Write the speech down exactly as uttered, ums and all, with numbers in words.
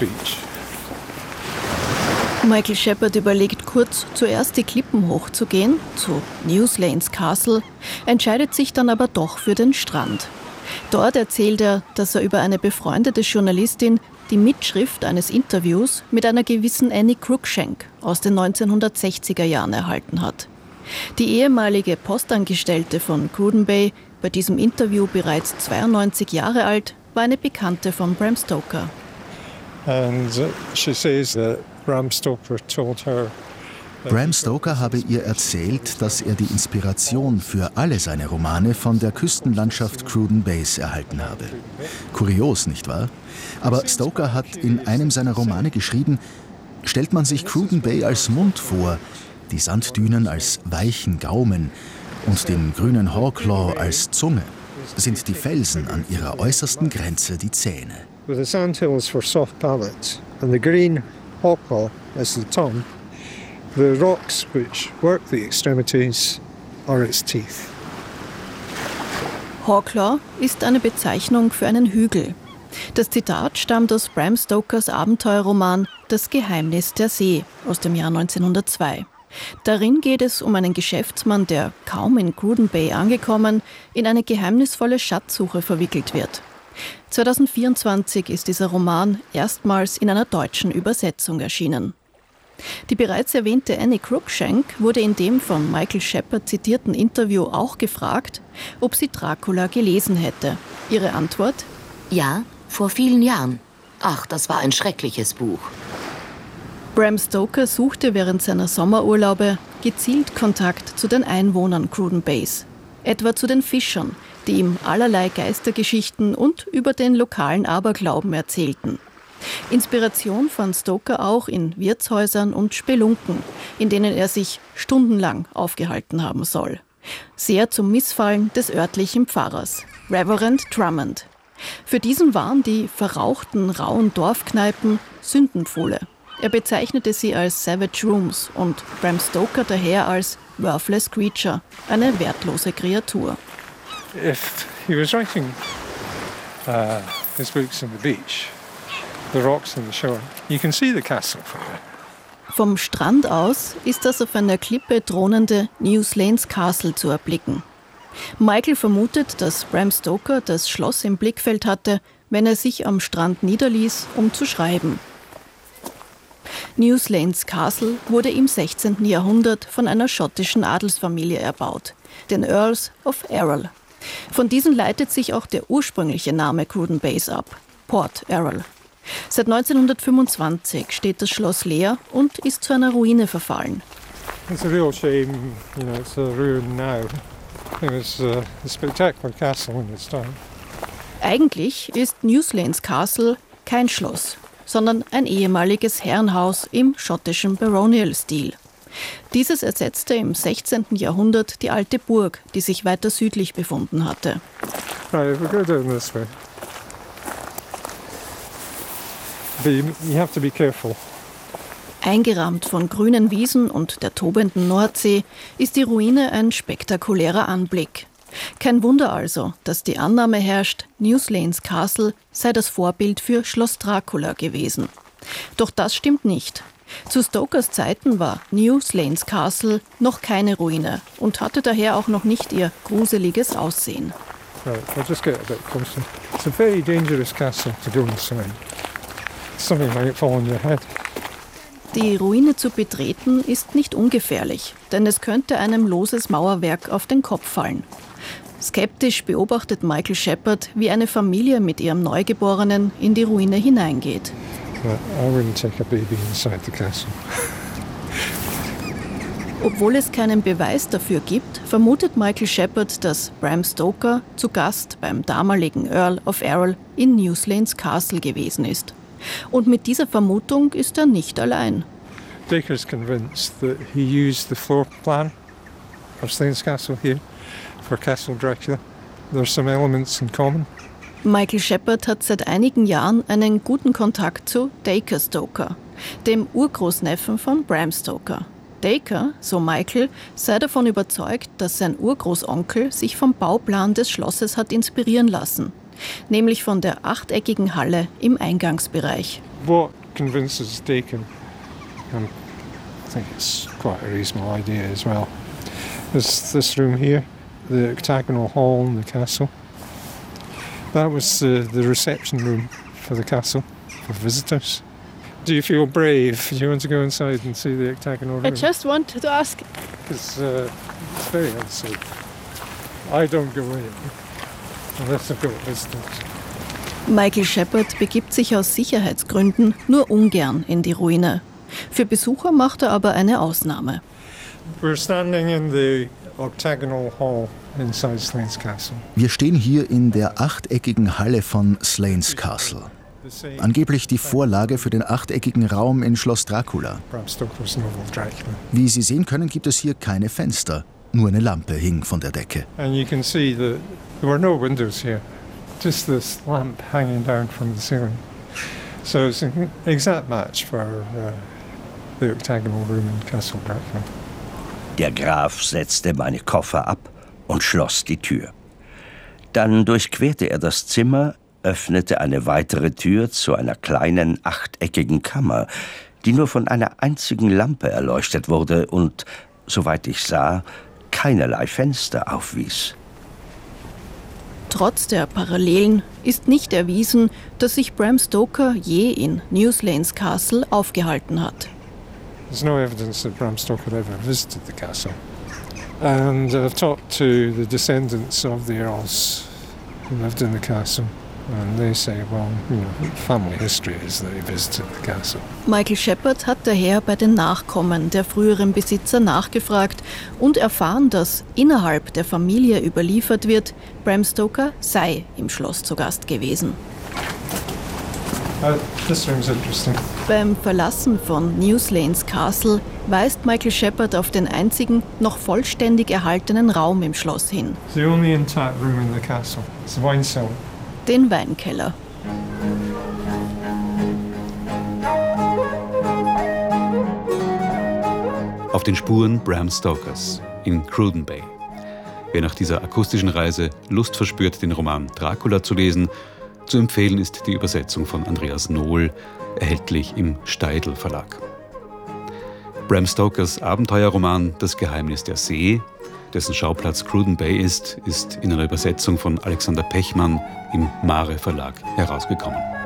beach. Michael Shepard überlegt kurz, zuerst die Klippen hochzugehen, zu Newslanes Castle, entscheidet sich dann aber doch für den Strand. Dort erzählt er, dass er über eine befreundete Journalistin die Mitschrift eines Interviews mit einer gewissen Annie Cruikshank aus den neunzehnhundertsechziger Jahren erhalten hat. Die ehemalige Postangestellte von Cruden Bay, bei diesem Interview bereits zweiundneunzig Jahre alt, war eine Bekannte von Bram Stoker. And she says that Bram Stoker told her Bram Stoker habe ihr erzählt, dass er die Inspiration für alle seine Romane von der Küstenlandschaft Cruden Bays erhalten habe. Kurios, nicht wahr? Aber Stoker hat in einem seiner Romane geschrieben, stellt man sich Cruden Bay als Mund vor, die Sanddünen als weichen Gaumen und den grünen Hawklaw als Zunge, sind die Felsen an ihrer äußersten Grenze die Zähne. With the sandhills for soft palates and the green hawklaw as the tongue, the rocks which work the extremities are its teeth. Hawklaw ist eine Bezeichnung für einen Hügel. Das Zitat stammt aus Bram Stokers Abenteuerroman Das Geheimnis der See aus dem Jahr neunzehnhundertzwei. Darin geht es um einen Geschäftsmann, der, kaum in Cruden Bay angekommen, in eine geheimnisvolle Schatzsuche verwickelt wird. zweitausendvierundzwanzig ist dieser Roman erstmals in einer deutschen Übersetzung erschienen. Die bereits erwähnte Annie Cruikshank wurde in dem von Michael Shepard zitierten Interview auch gefragt, ob sie Dracula gelesen hätte. Ihre Antwort? Ja, vor vielen Jahren. Ach, das war ein schreckliches Buch. Bram Stoker suchte während seiner Sommerurlaube gezielt Kontakt zu den Einwohnern Cruden Bays, etwa zu den Fischern, die ihm allerlei Geistergeschichten und über den lokalen Aberglauben erzählten. Inspiration fand Stoker auch in Wirtshäusern und Spelunken, in denen er sich stundenlang aufgehalten haben soll. Sehr zum Missfallen des örtlichen Pfarrers, Reverend Drummond. Für diesen waren die verrauchten, rauen Dorfkneipen Sündenpfuhle. Er bezeichnete sie als Savage Rooms und Bram Stoker daher als Worthless Creature, eine wertlose Kreatur. If he was writing uh, his books on the beach, the rocks on the shore, you can see the castle from there. Vom Strand aus ist das auf einer Klippe thronende Newslanes Castle zu erblicken. Michael vermutet, dass Bram Stoker das Schloss im Blickfeld hatte, wenn er sich am Strand niederließ, um zu schreiben. Newslanes Castle wurde im sechzehnten Jahrhundert von einer schottischen Adelsfamilie erbaut, den Earls of Errol. Von diesen leitet sich auch der ursprüngliche Name Cruden Bays ab, Port Errol. Seit neunzehnhundertfünfundzwanzig steht das Schloss leer und ist zu einer Ruine verfallen. It's a real shame, you know, it's a ruin now. It was uh, a spectacular castle in its time. Eigentlich ist Newslanes Castle kein Schloss, sondern ein ehemaliges Herrenhaus im schottischen Baronial-Stil. Dieses ersetzte im sechzehnten Jahrhundert die alte Burg, die sich weiter südlich befunden hatte. Right, we'll go down this way. But you, you have to be careful. Eingerahmt von grünen Wiesen und der tobenden Nordsee ist die Ruine ein spektakulärer Anblick. Kein Wunder also, dass die Annahme herrscht, Newslanes Castle sei das Vorbild für Schloss Dracula gewesen. Doch das stimmt nicht. Zu Stokers Zeiten war Newslanes Castle noch keine Ruine und hatte daher auch noch nicht ihr gruseliges Aussehen. Right, I'll just get a bit closer. It's a very dangerous castle to go inside. Something might fall on your head. Die Ruine zu betreten ist nicht ungefährlich, denn es könnte einem loses Mauerwerk auf den Kopf fallen. Skeptisch beobachtet Michael Shepard, wie eine Familie mit ihrem Neugeborenen in die Ruine hineingeht. I wouldn't take a baby inside the castle. Obwohl es keinen Beweis dafür gibt, vermutet Michael Shepard, dass Bram Stoker zu Gast beim damaligen Earl of Errol in Newslanes Castle gewesen ist. Und mit dieser Vermutung ist er nicht allein. Dacre is convinced that he used the floor plan of Slane's Castle here for Castle Dracula. There are some elements in common. Michael Shepard hat seit einigen Jahren einen guten Kontakt zu Dacre Stoker, dem Urgroßneffen von Bram Stoker. Dacre, so Michael, sei davon überzeugt, dass sein Urgroßonkel sich vom Bauplan des Schlosses hat inspirieren lassen, nämlich von der achteckigen Halle im Eingangsbereich. What convinces Deacon, and I think it's quite a reasonable idea as well, is this room here, the octagonal hall in the castle. That was the, the reception room for the castle, for visitors. Do you feel brave? Do you want to go inside and see the octagonal room? I just want to ask. Because uh, it's very unsafe. I don't go in unless I've got visitors. Michael Sheppard begibt sich aus Sicherheitsgründen nur ungern in die Ruine. Für Besucher macht er aber eine Ausnahme. We're standing in the octagonal hall inside Slains Castle. Wir stehen hier in der achteckigen Halle von Slains Castle. Angeblich die Vorlage für den achteckigen Raum in Schloss Dracula. Bram Stoker's novel Dracula. Wie Sie sehen können, gibt es hier keine Fenster. Nur eine Lampe hing von der Decke. And you can see that there were no windows here. Just this lamp hanging down from the ceiling. So it's an exact match for uh, the octagonal room in Castle Dracula. Der Graf setzte meine Koffer ab und schloss die Tür. Dann durchquerte er das Zimmer, öffnete eine weitere Tür zu einer kleinen achteckigen Kammer, die nur von einer einzigen Lampe erleuchtet wurde und, soweit ich sah, keinerlei Fenster aufwies. Trotz der Parallelen ist nicht erwiesen, dass sich Bram Stoker je in New Slains Castle aufgehalten hat. There's no evidence that Bram Stoker ever visited the castle. And I've talked to the descendants of the Earls who lived in the castle. And they say, well, you know, family history is that he visited the castle. Michael Sheppard hat daher bei den Nachkommen der früheren Besitzer nachgefragt und erfahren, dass innerhalb der Familie überliefert wird, Bram Stoker sei im Schloss zu Gast gewesen. Uh, this room's interesting. Beim Verlassen von New Slains Castle weist Michael Sheppard auf den einzigen noch vollständig erhaltenen Raum im Schloss hin. The only intact room in the castle. It's the wine cellar. Den Weinkeller. Auf den Spuren Bram Stokers in Cruden Bay. Wer nach dieser akustischen Reise Lust verspürt, den Roman Dracula zu lesen, zu empfehlen ist die Übersetzung von Andreas Nohl, erhältlich im Steidl Verlag. Bram Stokers Abenteuerroman Das Geheimnis der See, dessen Schauplatz Cruden Bay ist, ist in einer Übersetzung von Alexander Pechmann im Mare Verlag herausgekommen.